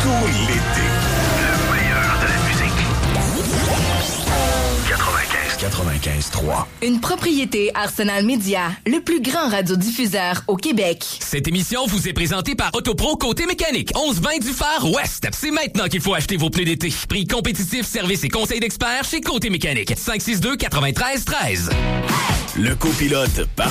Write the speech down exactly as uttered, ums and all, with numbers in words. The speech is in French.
Chico l'été. Le meilleur de la musique. quatre-vingt-quinze quatre-vingt-quinze trois. Une propriété Arsenal Média, le plus grand radiodiffuseur au Québec. Cette émission vous est présentée par Autopro Côté Mécanique. onze vingt du Phare Ouest. C'est maintenant qu'il faut acheter vos pneus d'été. Prix compétitif, service et conseils d'experts chez Côté Mécanique. cinq six deux, neuf trois un trois. Le copilote par